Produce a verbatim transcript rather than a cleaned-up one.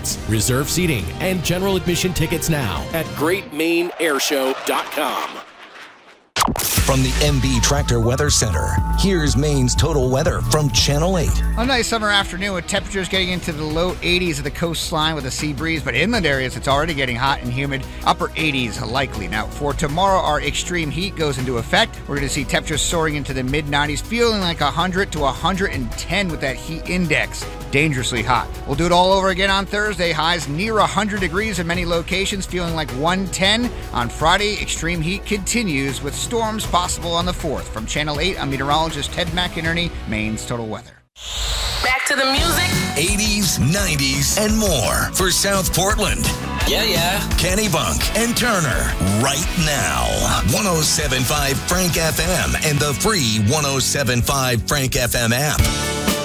tickets. Reserve seating and general admission tickets now at great maine air show dot com. From the M B Tractor Weather Center, here's Maine's total weather from Channel eight. A nice summer afternoon with temperatures getting into the low eighties at the coastline with a sea breeze, but inland areas it's already getting hot and humid, upper eighties likely. Now for tomorrow, our extreme heat goes into effect. We're going to see temperatures soaring into the mid nineties, feeling like one hundred to one hundred ten with that heat index. Dangerously hot. We'll do it all over again on Thursday. Highs near one hundred degrees in many locations, feeling like one ten. On Friday, extreme heat continues with storms possible on the fourth. From Channel eight, I'm meteorologist Ted McInerney, Maine's Total Weather. Back to the music. eighties, nineties, and more for South Portland. Yeah, yeah. Kennebunk and Turner right now. one oh seven point five Frank F M and the free one oh seven point five Frank F M app.